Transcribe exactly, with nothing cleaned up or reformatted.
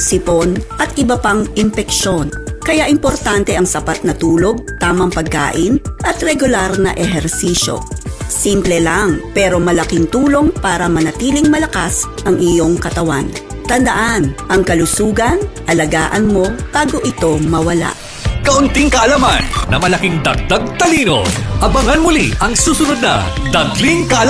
sipon at iba pang impeksyon. Kaya importante ang sapat na tulog, tamang pagkain at regular na ehersisyo. Simple lang pero malaking tulong para manatiling malakas ang iyong katawan. Tandaan, ang kalusugan, alagaan mo bago ito mawala. Kaunting kaalaman na malaking dagdag talino. Abangan muli ang susunod na Dagling Kaalaman.